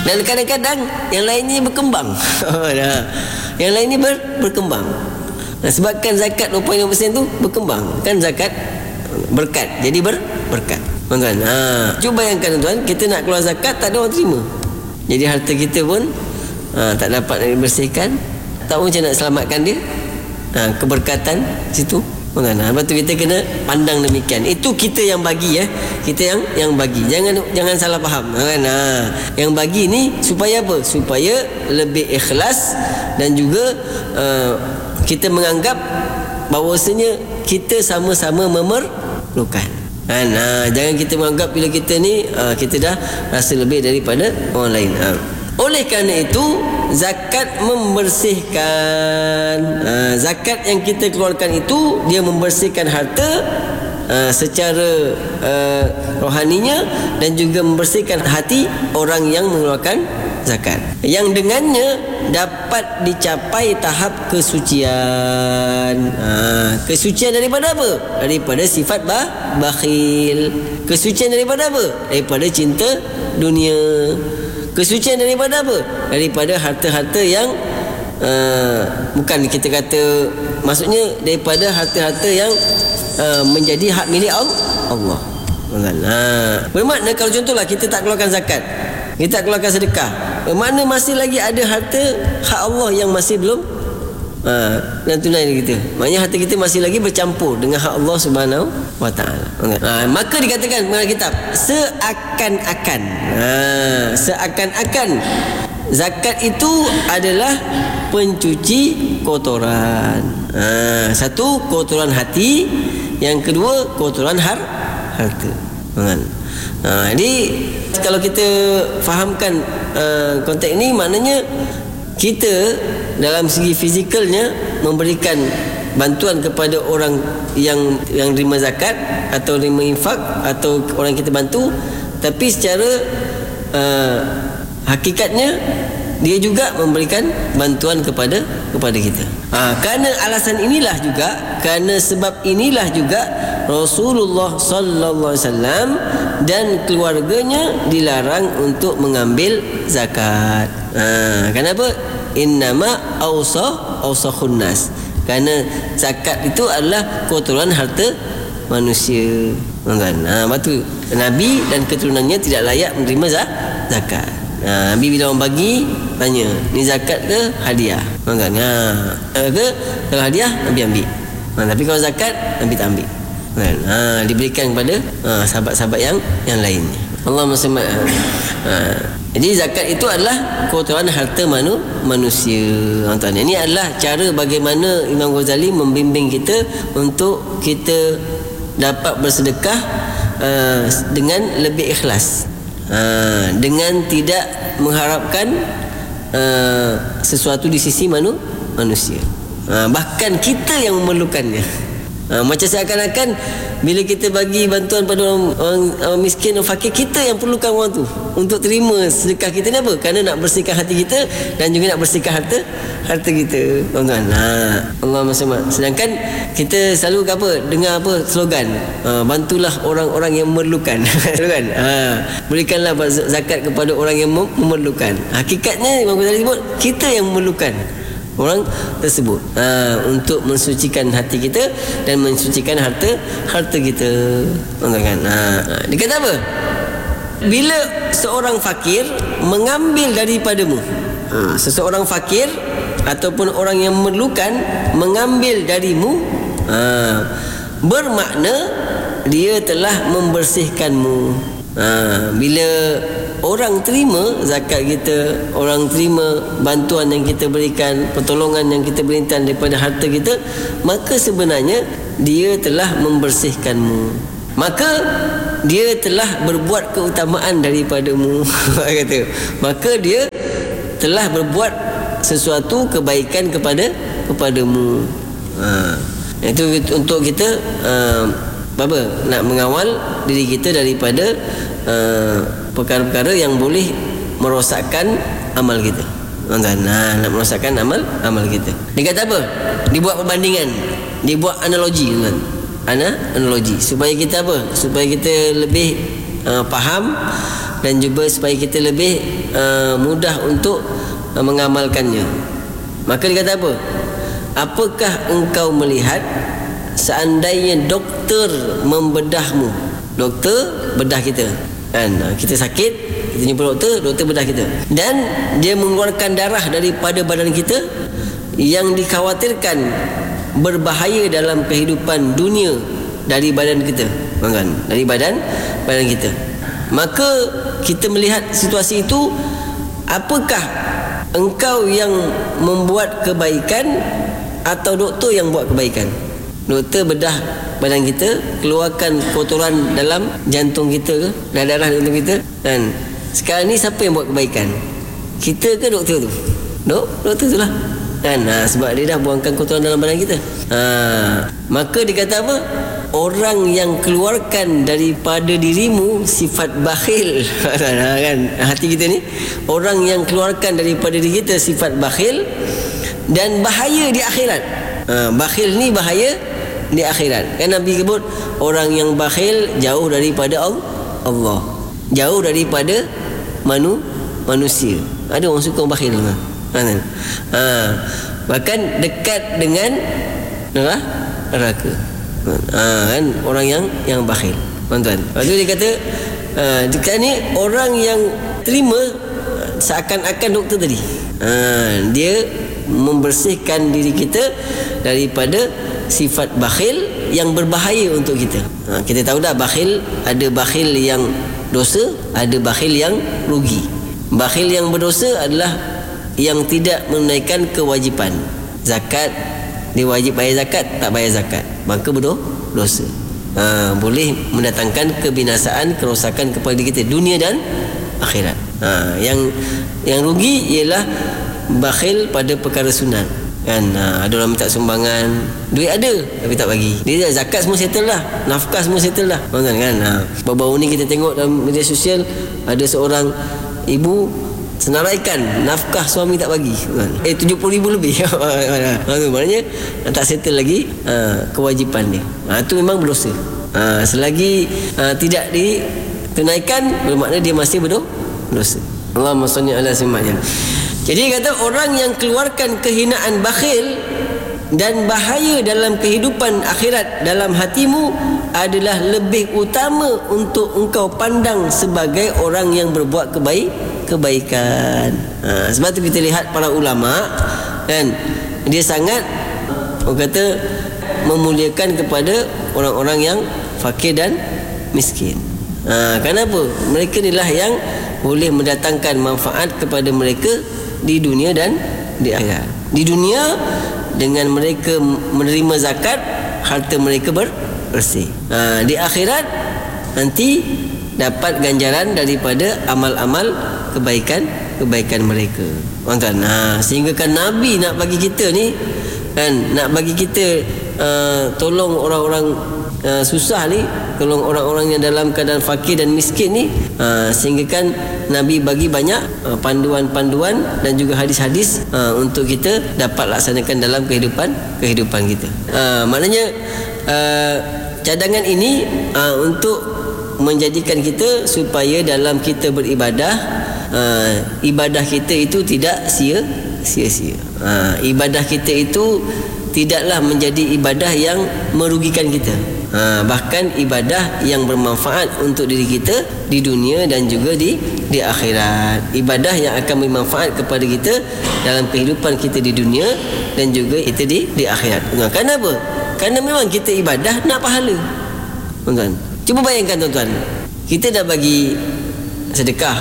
Dan kadang-kadang yang lainnya berkembang. Yang lainnya berkembang. Sebabkan zakat 25% tu berkembang. Kan zakat berkat. Jadi berkat. Tuan-tuan. Cuba bayangkan tuan-tuan, kita nak keluar zakat tak ada orang terima. Jadi harta kita pun tak dapat dibersihkan. Tak tahu macam nak selamatkan dia. Keberkatan situ. Lepas tu kita kena pandang demikian. Itu kita yang bagi Kita yang bagi. Jangan salah faham kan. Yang bagi ni supaya apa? Supaya lebih ikhlas dan juga kita menganggap bahawasanya kita sama-sama memerlukan. Jangan kita menganggap bila kita ni kita dah rasa lebih daripada orang lain. Oleh kerana itu zakat membersihkan. Zakat yang kita keluarkan itu dia membersihkan harta secara rohaninya dan juga membersihkan hati orang yang mengeluarkan zakat, yang dengannya dapat dicapai tahap kesucian. Kesucian daripada apa? Daripada sifat bakhil. Kesucian daripada apa? Daripada cinta dunia. Kesucian daripada apa? Daripada harta-harta yang bukan kita kata, maksudnya daripada harta-harta yang menjadi hak milik Allah. Bermakna kalau contohlah kita tak keluarkan zakat, kita tak keluarkan sedekah, bermakna masih lagi ada harta hak Allah yang masih belum dan tunai kita. Maknanya harta kita masih lagi bercampur dengan hak Allah Subhanahu wa taala. Maka dikatakan dalam kitab seakan-akan zakat itu adalah pencuci kotoran. Satu, kotoran hati, yang kedua kotoran harta. Jadi kalau kita fahamkan konteks ini, maknanya kita dalam segi fizikalnya memberikan bantuan kepada orang yang terima zakat atau terima infak atau orang kita bantu, tapi secara hakikatnya dia juga memberikan bantuan kepada kita. Kerana alasan inilah juga, kerana sebab inilah juga Rasulullah sallallahu alaihi wasallam dan keluarganya dilarang untuk mengambil zakat. Kenapa? Innama awsakhun nas. Kerana zakat itu adalah kotoran harta manusia. Lepas tu Nabi dan keturunannya tidak layak menerima zakat. Nabi bila orang bagi, tanya, ni zakat ke hadiah? Kalau hadiah Nabi ambil. Tapi kalau zakat Nabi tak ambil. Diberikan kepada sahabat-sahabat yang lainnya. Allahumma salli. Jadi zakat itu adalah kotoran harta manusia. Ini adalah cara bagaimana Imam Ghazali membimbing kita untuk kita dapat bersedekah dengan lebih ikhlas, dengan tidak mengharapkan sesuatu di sisi manusia. Bahkan kita yang memerlukannya. Macam seakan-akan bila kita bagi bantuan pada orang miskin, orang fakir, kita yang perlukan orang tu untuk terima sedekah kita ni. Apa? Kerana nak bersihkan hati kita dan juga nak bersihkan harta kita. Tuan-tuan, Allahumma salli. Sedangkan kita selalu dengar slogan, bantulah orang-orang yang memerlukan. Kan? Berikanlah zakat kepada orang yang memerlukan. Hakikatnya Imam Ghazali sebut kita yang memerlukan orang tersebut, untuk mensucikan hati kita dan mensucikan harta kita. Dia kata apa? Bila seorang fakir mengambil daripadamu, seseorang fakir ataupun orang yang memerlukan mengambil darimu, bermakna dia telah membersihkanmu. Bila orang terima zakat kita, orang terima bantuan yang kita berikan, pertolongan yang kita berikan daripada harta kita, maka sebenarnya dia telah membersihkanmu, maka dia telah berbuat keutamaan daripadamu. Kata, maka dia telah berbuat sesuatu kebaikan kepadamu. Itu untuk kita nak mengawal diri kita daripada perkara-perkara yang boleh merosakkan amal kita. Nak merosakkan amal kita. Dia kata apa? Dibuat perbandingan, dibuat analogi, analogi supaya kita supaya kita lebih faham dan juga supaya kita lebih mudah untuk mengamalkannya. Maka dia kata apa? Apakah engkau melihat seandainya doktor membedahmu, doktor bedah kita kan, kita sakit, kita jumpa doktor bedah kita, dan dia mengeluarkan darah daripada badan kita yang dikhawatirkan berbahaya dalam kehidupan dunia dari badan kita, kan? Dari badan kita. Maka kita melihat situasi itu, apakah engkau yang membuat kebaikan atau doktor yang buat kebaikan? Doktor bedah badan kita, keluarkan kotoran dalam jantung kita ke, darah jantung kita, dan sekarang ni siapa yang buat kebaikan? Kita ke doktor tu? Doktor tu lah kan, sebab dia dah buangkan kotoran dalam badan kita. Maka dia kata apa? Orang yang keluarkan daripada dirimu sifat bakhil kan, hati kita ni, orang yang keluarkan daripada diri kita sifat bakhil dan bahaya di akhirat. Bakhil ni bahaya di akhirat. Kan Nabi sebut orang yang bakhil jauh daripada Allah, jauh daripada manusia. Ada orang suka bakhil kan? Bahkan dekat dengan neraka. Kan orang yang bakhil, tuan-tuan. Lepas tu dia kata dekat ni orang yang terima seakan-akan doktor tadi, dia membersihkan diri kita daripada sifat bakhil yang berbahaya untuk kita. Kita tahu dah bakhil, ada bakhil yang dosa, ada bakhil yang rugi. Bakhil yang berdosa adalah yang tidak menunaikan kewajipan zakat. Dia wajib bayar zakat, tak bayar zakat, maka berdosa. Boleh mendatangkan kebinasaan, kerosakan kepada kita dunia dan akhirat. Yang rugi ialah bakhil pada perkara sunat kan. Ada orang minta sumbangan, duit ada tapi tak bagi. Dia zakat semua settle lah, nafkah semua settle lah, kan. Baru-baru ni kita tengok dalam media sosial, ada seorang ibu senaraikan nafkah suami tak bagi kan. 70,000 lebih. Maknanya tak settle lagi kewajipan dia. Itu memang berdosa. Selagi tidak ditunaikan, bermakna dia masih berdosa. Allahumma salli ala sayyidina. Jadi kata orang yang keluarkan kehinaan bakhil dan bahaya dalam kehidupan akhirat dalam hatimu adalah lebih utama untuk engkau pandang sebagai orang yang berbuat kebaikan. Sebab tu kita lihat para ulama kan, dia sangat orang kata memuliakan kepada orang-orang yang fakir dan miskin. Kenapa? Mereka inilah yang boleh mendatangkan manfaat kepada mereka di dunia dan di akhirat. Di dunia dengan mereka menerima zakat, harta mereka bersih. Di akhirat nanti dapat ganjaran daripada amal-amal kebaikan mereka. Tuan-tuan, sehingga kan Nabi nak bagi kita ni kan, nak bagi kita tolong orang-orang susah ni, tolong orang-orang yang dalam keadaan fakir dan miskin ni, sehingga kan Nabi bagi banyak panduan-panduan dan juga hadis-hadis untuk kita dapat laksanakan dalam kehidupan kita. Maknanya cadangan ini untuk menjadikan kita supaya dalam kita beribadah, ibadah kita itu tidak sia-sia. Ibadah kita itu tidaklah menjadi ibadah yang merugikan kita. Bahkan ibadah yang bermanfaat untuk diri kita di dunia dan juga di akhirat. Ibadah yang akan bermanfaat kepada kita dalam kehidupan kita di dunia dan juga kita di akhirat. Kenapa? Kerana memang kita ibadah nak pahala. Tuan-tuan, cuba bayangkan tuan-tuan, kita dah bagi sedekah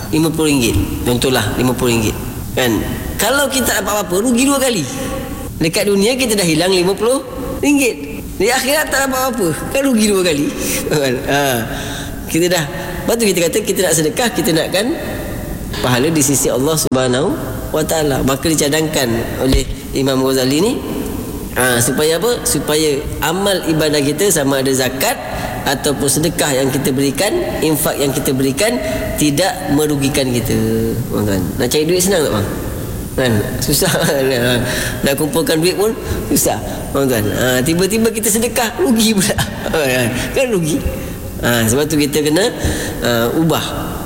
RM50, contohlah RM50 kan. Kalau kita tak dapat apa-apa, rugi 2 kali. Dekat dunia kita dah hilang RM50, di akhirat tak dapat apa-apa, kan rugi 2 kali. Kita dah, lepas tu kita kata kita nak sedekah, kita nakkan pahala di sisi Allah Subhanahu wa Ta'ala. Maka dicadangkan oleh Imam Ghazali ni supaya apa? Supaya amal ibadah kita, sama ada zakat ataupun sedekah yang kita berikan, infak yang kita berikan, tidak merugikan kita. Nak cari duit senang tak bang? Kan susah. Nak kumpulkan duit pun susah, kan. Tiba-tiba kita sedekah, rugi pula. Kan rugi. Sebab tu kita kena ubah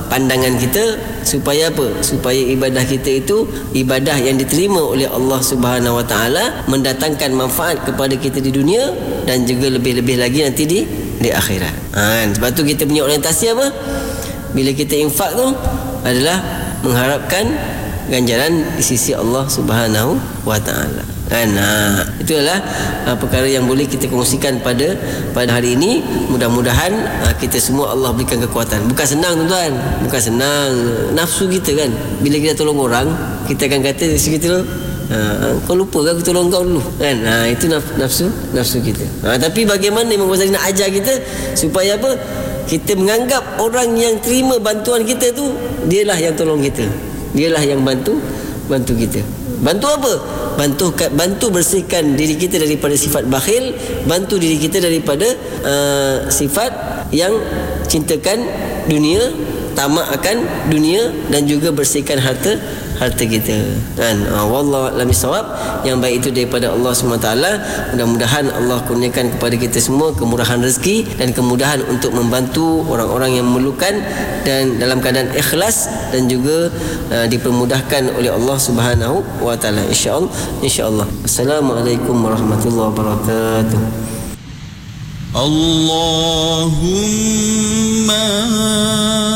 pandangan kita, supaya apa? Supaya ibadah kita itu ibadah yang diterima oleh Allah Subhanahu Wa Taala, mendatangkan manfaat kepada kita di dunia dan juga lebih-lebih lagi nanti di akhirat. Sebab tu kita punya orientasi apa? Bila kita infak tu adalah mengharapkan ganjaran di sisi Allah Subhanahu Wa Taala. Itulah perkara yang boleh kita kongsikan pada hari ini. Mudah-mudahan kita semua Allah berikan kekuatan. Bukan senang tuan-tuan, bukan senang. Nafsu kita kan, bila kita tolong orang, kita akan kata segitu tu, kau lupa kan aku tolong kau dulu kan. Itu nafsu kita. Tapi bagaimana Imam Ghazali nak ajar kita supaya apa? Kita menganggap orang yang terima bantuan kita tu, dialah yang tolong kita, dialah yang bantu kita. Bantu apa? Bantu bersihkan diri kita daripada sifat bakhil, bantu diri kita daripada sifat yang cintakan dunia, tamak akan dunia, dan juga bersihkan harta kita kan. Wallahu a'lam bissawab. Yang baik itu daripada Allah SWT. Mudah-mudahan Allah kurniakan kepada kita semua kemurahan rezeki dan kemudahan untuk membantu orang-orang yang memerlukan, dan dalam keadaan ikhlas, dan juga dipermudahkan oleh Allah Subhanahu wa taala, insyaallah. Assalamualaikum warahmatullahi wabarakatuh. Allahumma